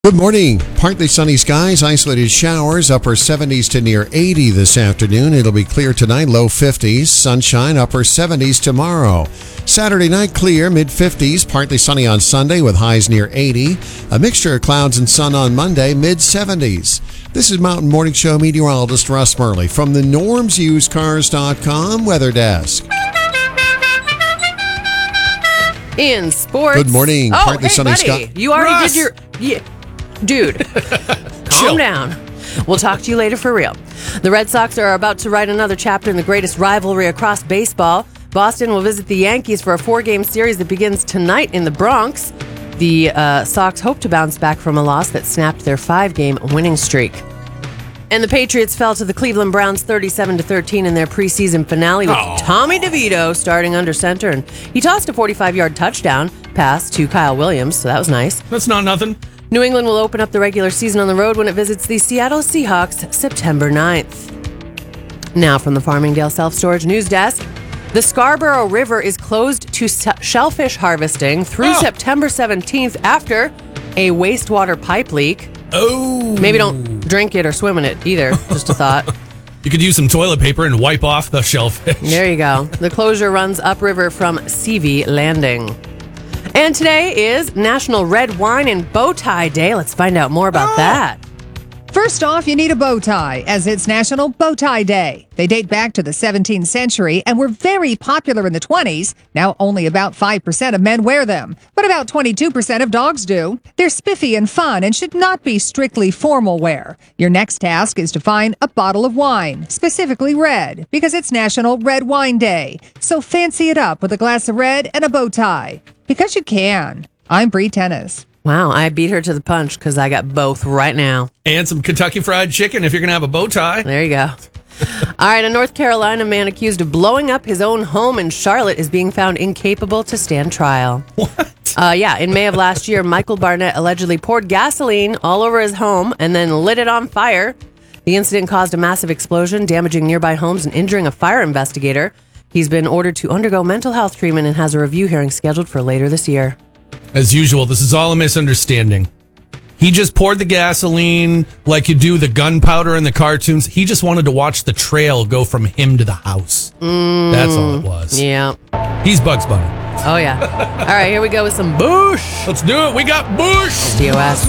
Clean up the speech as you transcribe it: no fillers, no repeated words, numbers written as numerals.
Good morning. Partly sunny skies, isolated showers, upper 70s to near 80 this afternoon. It'll be clear tonight, low 50s. Sunshine, upper 70s tomorrow. Saturday night, clear, mid 50s. Partly sunny on Sunday with highs near 80. A mixture of clouds and sun on Monday, mid 70s. This is Mountain Morning Show meteorologist Russ Murley from the NormsUseCars.com weather desk. In sports. Good morning. Partly sunny buddy. You already did your... Yeah. Dude, calm down. We'll talk to you later for real. The Red Sox are about to write another chapter in the greatest rivalry across baseball. Boston will visit the Yankees for a 4-game series that begins tonight in the Bronx. The Sox hope to bounce back from a loss that snapped their 5-game winning streak. And the Patriots fell to the Cleveland Browns 37-13 in their preseason finale with Tommy DeVito starting under center. And he tossed a 45-yard touchdown pass to Kyle Williams, so that was nice. That's not nothing. New England will open up the regular season on the road when it visits the Seattle Seahawks September 9th. Now from the Farmingdale Self-Storage News Desk, the Scarborough River is closed to shellfish harvesting through September 17th after a wastewater pipe leak. Oh. Maybe don't drink it or swim in it either, just a thought. You could use some toilet paper and wipe off the shellfish. There you go. The closure runs upriver from Seavey Landing. And today is National Red Wine and Bow Tie Day. Let's find out more about that. First off, you need a bow tie, as it's National Bow Tie Day. They date back to the 17th century and were very popular in the 20s. Now only about 5% of men wear them, but about 22% of dogs do. They're spiffy and fun and should not be strictly formal wear. Your next task is to find a bottle of wine, specifically red, because it's National Red Wine Day. So fancy it up with a glass of red and a bow tie, because you can. I'm Bree Tennis. Wow, I beat her to the punch because I got both right now. And some Kentucky Fried Chicken if you're going to have a bow tie. There you go. All right, a North Carolina man accused of blowing up his own home in Charlotte is being found incapable to stand trial. What? In May of last year, Michael Barnett allegedly poured gasoline all over his home and then lit it on fire. The incident caused a massive explosion, damaging nearby homes and injuring a fire investigator. He's been ordered to undergo mental health treatment and has a review hearing scheduled for later this year. As usual, this is all a misunderstanding. He just poured the gasoline like you do the gunpowder in the cartoons. He just wanted to watch the trail go from him to the house. That's all it was. Yeah. He's Bugs Bunny. Oh, yeah. All right, here we go with some Bush. Let's do it. We got Bush. DOS.